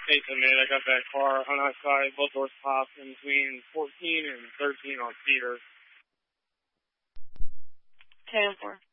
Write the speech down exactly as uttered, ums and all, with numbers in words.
Hey, so man, I got that car on our side, both doors popped in between fourteen and thirteen on Cedar. ten four.